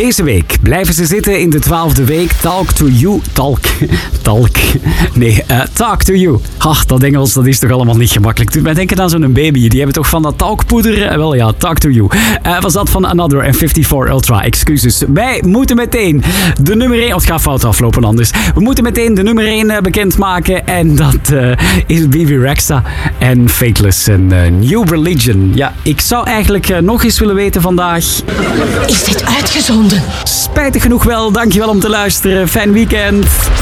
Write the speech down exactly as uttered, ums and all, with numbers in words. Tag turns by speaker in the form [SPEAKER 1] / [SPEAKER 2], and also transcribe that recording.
[SPEAKER 1] Deze week blijven ze zitten in de twaalfde week. Talk to you. Talk. Talk. Nee, uh, Talk to you. Ach, dat Engels, dat is toch allemaal niet gemakkelijk. Doet mij denken aan zo'n baby. Die hebben toch van dat talkpoeder? Uh, wel ja, Talk to you. Uh, was dat van Another en vijfenvijftig Ultra. Excuses. Wij moeten meteen de nummer één... Oh, het gaat fout aflopen anders. We moeten meteen de nummer één uh, bekendmaken. En dat uh, is B B Rexha en Fateless en uh, New Religion. Ja, ik zou eigenlijk uh, nog eens willen weten vandaag...
[SPEAKER 2] Is dit uitgezonden?
[SPEAKER 1] Spijtig genoeg wel. Dankjewel om te luisteren. Fijn weekend.